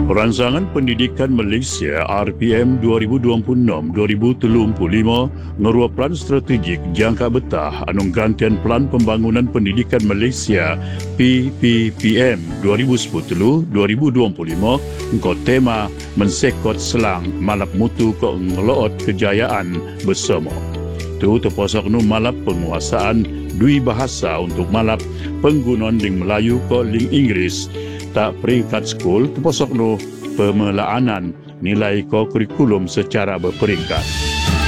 Perancangan Pendidikan Malaysia RPM 2026-2035 ngeruah plan strategik jangka betah anu gantian Plan Pembangunan Pendidikan Malaysia PPPM 2010-2025 engkau tema mensekot selang malap mutu ke ngeloot kejayaan bersama. Tu terpasok nu malap penguasaan dui bahasa untuk malap penggunaan ling Melayu ke ling Inggeris. Tak peringkat skul terpasok no pemelaanan nilai ko kurikulum secara berperingkat.